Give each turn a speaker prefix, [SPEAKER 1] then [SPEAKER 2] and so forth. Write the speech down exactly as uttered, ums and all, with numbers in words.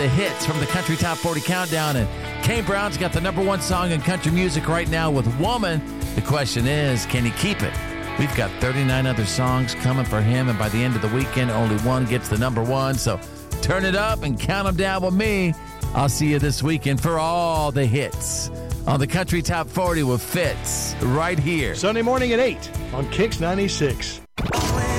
[SPEAKER 1] The hits from the Country Top forty Countdown, and Kane Brown's got the number one song in country music right now with Woman. The question is, can he keep it? We've got thirty-nine other songs coming for him, and by the end of the weekend, only one gets the number one. So turn it up and count them down with me. I'll see you this weekend for all the hits on the Country Top forty with Fitz right here.
[SPEAKER 2] Sunday morning at eight on Kix ninety-six.